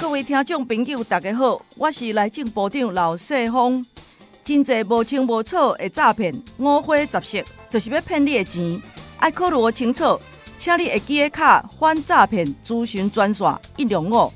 各位听众朋友，大家好，我是内政部长刘世芳。真侪无清无楚的诈骗，五花十色，就是要骗你的钱。爱考虑清楚，请你会记个卡反诈骗咨询专线105